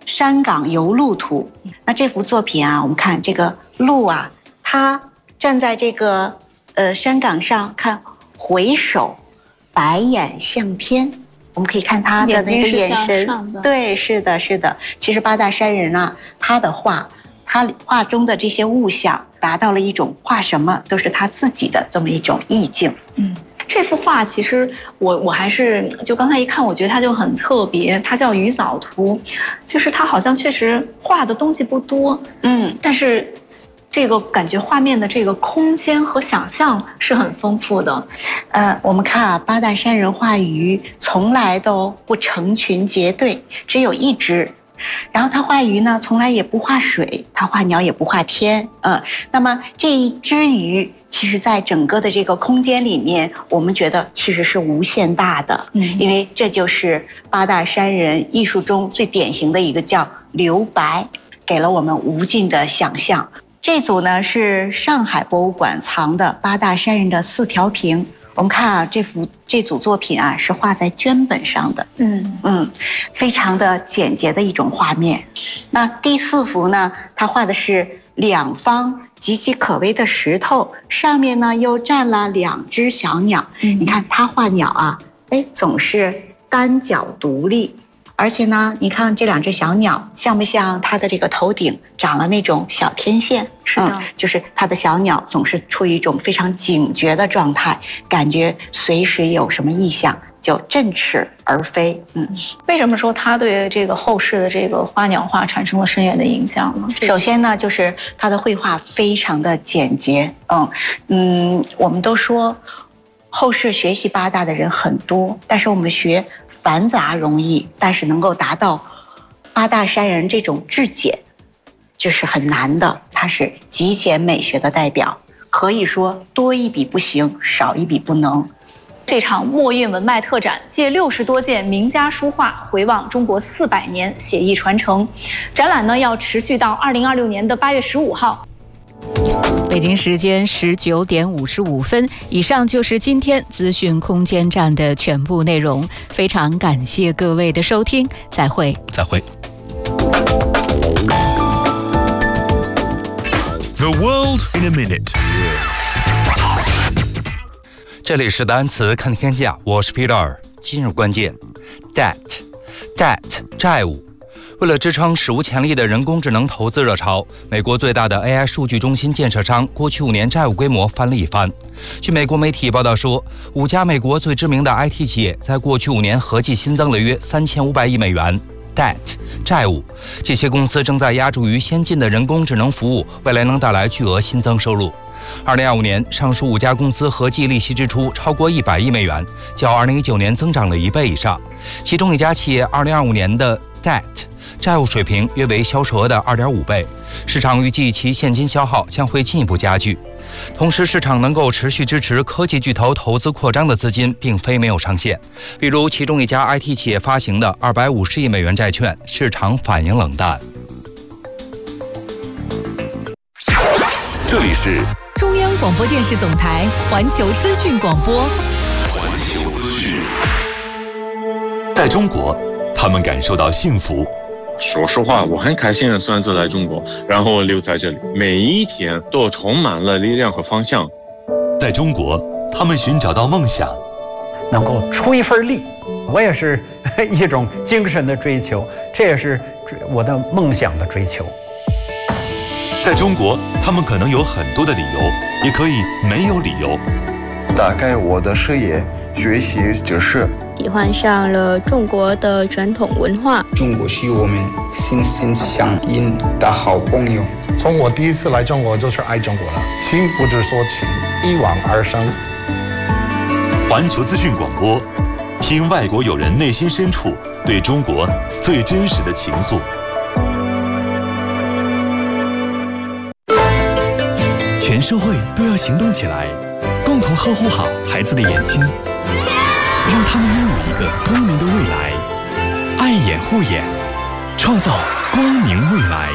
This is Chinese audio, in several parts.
山岗游鹿图。那这幅作品啊，我们看这个鹿啊，它站在这个山岗上，看回首，白眼向天。我们可以看他的那个眼神，对，是的，是的。其实八大山人啊，他的画，他画中的这些物象，达到了一种画什么都是他自己的这么一种意境。 这幅画其实我还是就刚才一看，我觉得它就很特别，它叫《渔藻图》，就是它好像确实画的东西不多，但是这个感觉画面的这个空间和想象是很丰富的。 我们看啊，八大山人画鱼从来都不成群结队，只有一只。然后他画鱼呢，从来也不画水，他画鸟也不画天。那么这一只鱼，其实在整个的这个空间里面，我们觉得其实是无限大的。因为这就是八大山人艺术中最典型的一个叫留白，给了我们无尽的想象。这组呢是上海博物馆藏的八大山人的4条屏。我们看啊，这组作品啊是画在绢本上的，非常的简洁的一种画面。那第4幅呢，它画的是两方岌岌可危的石头，上面呢又站了2只小鸟。你看他画鸟啊，总是单脚独立。而且呢，你看这2只小鸟像不像它的这个头顶长了那种小天线？ 是的， 就是它的小鸟总是处于一种非常警觉的状态，感觉随时有什么异象就振翅而飞。 为什么说它对这个后世的这个花鸟画产生了深远的影响呢？ 首先呢，就是它的绘画非常的简洁。我们都说后世学习八大的人很多，但是我们学繁杂容易，但是能够达到八大山人这种至简，这是很难的。它是极简美学的代表，可以说多一笔不行，少一笔不能。 这场墨韵文脉特展借60多件名家书画，回望中国400年写意传承。展览呢要持续到2026年的8月15号。 北京时间19点55分，以上就是今天资讯空间站的全部内容。非常感谢各位的收听，再会。 再会。 The world in a minute。 这里是单词看天下，我是 Peter。今日关键 ，debt 债务。为了支撑史无前例的人工智能投资热潮，美国最大的 AI 数据中心建设商过去5年债务规模翻了一番。据美国媒体报道说，5家美国最知名的 IT 企业在过去5年合计新增了约3500亿美元 debt 债务。这些公司正在押注于先进的人工智能服务，未来能带来巨额新增收入。2025年，上述5家公司合计利息支出超过100亿美元，较2019年增长了1倍以上。其中一家企业2025年的 debt债务水平约为销售额的2.5倍，市场预计其现金消耗将会进一步加剧。同时，市场能够持续支持科技巨头投资扩张的资金并非没有上限，比如其中一家 IT 企业发行的250亿美元债券，市场反应冷淡。 这里是中央广播电视总台环球资讯广播。 环球资讯。在中国，他们感受到幸福。 说实话，我很开心的选择来中国，然后留在这里，每一天都充满了力量和方向。 在中国，他们寻找到梦想， 能够出一份力，我也是一种精神的追求，这也是我的梦想的追求。 在中国，他们可能有很多的理由，也可以没有理由。 打开我的视野，学习知识。 喜欢上了中国的传统文化。 中国是我们心心相印的好朋友。 从我第一次来中国就是爱中国了，情不知所起，一往而生。 环球资讯广播，听外国友人内心深处对中国最真实的情愫。 全社会都要行动起来，共同呵护好孩子的眼睛，让他们拥有一个光明的未来。爱眼护眼，创造光明未来。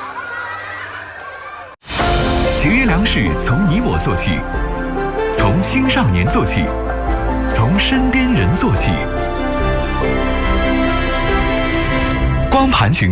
节约粮食从你我做起，从青少年做起，从身边人做起。光盘群